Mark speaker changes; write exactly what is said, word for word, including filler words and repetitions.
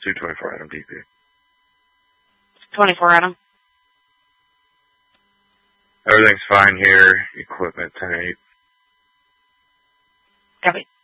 Speaker 1: two twenty-four Adam D P.
Speaker 2: twenty-four Adam.
Speaker 1: Everything's fine here. Equipment ten eight.
Speaker 2: Copy.